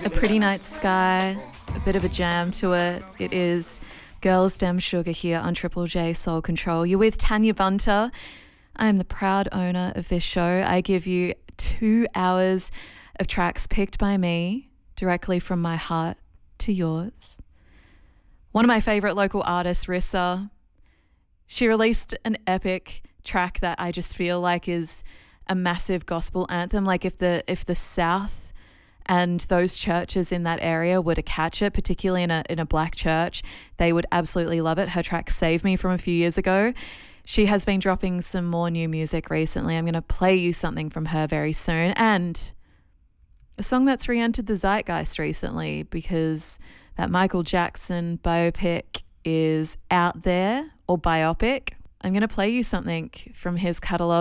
A Pretty Night Sky, a bit of a jam to it. It is Girls Dem Sugar here on Triple J Soul Control. You're with Tanya Bunter. I am the proud owner of this show. I give you 2 hours of tracks picked by me directly from my heart to yours. One of my favourite local artists, Rissa, she released an epic track that I just feel like is a massive gospel anthem. Like if the South and those churches in that area were to catch it, particularly in a black church, they would absolutely love it. Her track Save Me from a few years ago. She has been dropping some more new music recently. I'm going to play you something from her very soon. And a song that's re-entered the zeitgeist recently because that Michael Jackson biopic is out there, or biopic. I'm going to play you something from his catalogue.